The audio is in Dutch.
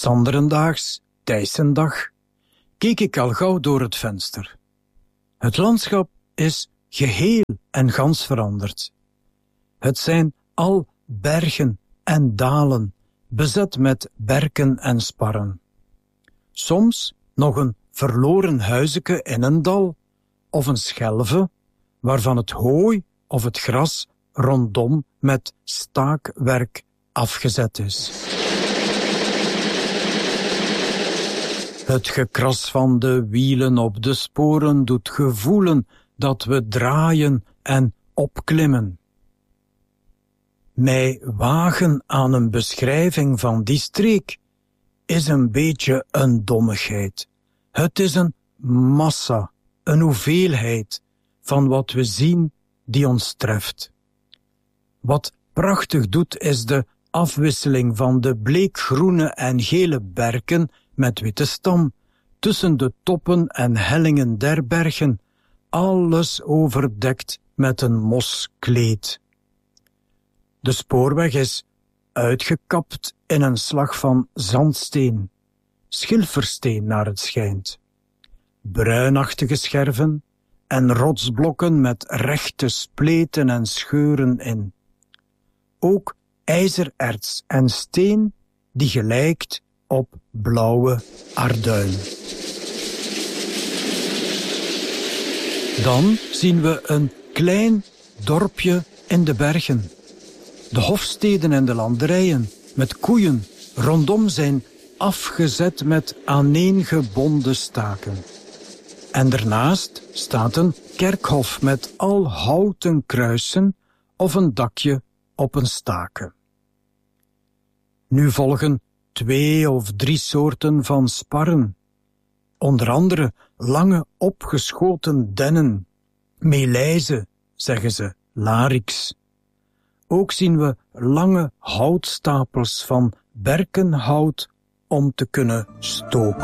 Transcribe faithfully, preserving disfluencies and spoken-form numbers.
Sanderendaags, Thijssendag, keek ik al gauw door het venster. Het landschap is geheel en gans veranderd. Het zijn al bergen en dalen, bezet met berken en sparren. Soms nog een verloren huizeke in een dal, of een schelve, waarvan het hooi of het gras rondom met staakwerk afgezet is. Het gekras van de wielen op de sporen doet gevoelen dat we draaien en opklimmen. Mij wagen aan een beschrijving van die streek is een beetje een dommigheid. Het is een massa, een hoeveelheid van wat we zien die ons treft. Wat prachtig doet is de afwisseling van de bleekgroene en gele berken met witte stam, tussen de toppen en hellingen der bergen, alles overdekt met een moskleed. De spoorweg is uitgekapt in een slag van zandsteen, schilfersteen naar het schijnt. Bruinachtige scherven en rotsblokken met rechte spleten en scheuren in. Ook ijzererts en steen die gelijkt op blauwe arduin. Dan zien we een klein dorpje in de bergen. De hofsteden en de landerijen met koeien rondom zijn afgezet met aaneengebonden staken. En daarnaast staat een kerkhof met al houten kruisen of een dakje op een staken. Nu volgen twee of drie soorten van sparren. Onder andere lange opgeschoten dennen, melijzen, zeggen ze, larix. Ook zien we lange houtstapels van berkenhout om te kunnen stoken.